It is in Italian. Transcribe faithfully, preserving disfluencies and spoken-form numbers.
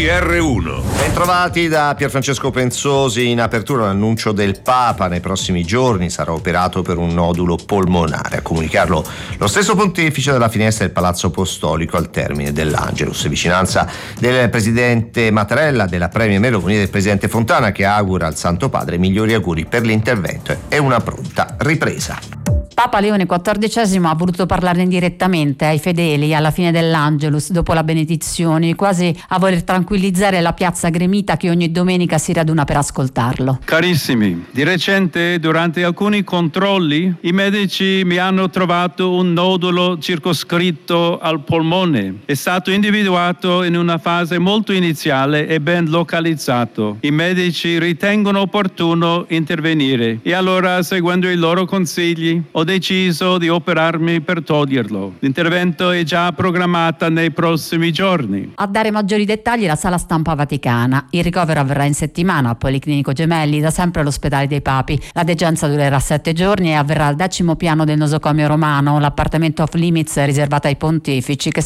G R uno. Bentrovati da Pierfrancesco Penzosi. In apertura l'annuncio del Papa: nei prossimi giorni sarà operato per un nodulo polmonare. A comunicarlo lo stesso pontefice dalla finestra del Palazzo Apostolico al termine dell'Angelus. Vicinanza del presidente Mattarella, della premier Meloni e del presidente Fontana, che augura al Santo Padre migliori auguri per l'intervento e una pronta ripresa. Papa Leone quattordicesimo ha voluto parlarne direttamente ai fedeli alla fine dell'Angelus dopo la benedizione, quasi a voler tranquillizzare la piazza gremita che ogni domenica si raduna per ascoltarlo. Carissimi, di recente durante alcuni controlli i medici mi hanno trovato un nodulo circoscritto al polmone. È stato individuato in una fase molto iniziale e ben localizzato. I medici ritengono opportuno intervenire e allora, seguendo i loro consigli, ho deciso di operarmi per toglierlo. L'intervento è già programmata nei prossimi giorni. A dare maggiori dettagli la sala stampa vaticana. Il ricovero avverrà in settimana al Policlinico Gemelli, da sempre all'ospedale dei Papi. La degenza durerà sette giorni e avverrà al decimo piano del nosocomio romano, l'appartamento off limits riservato ai pontefici, che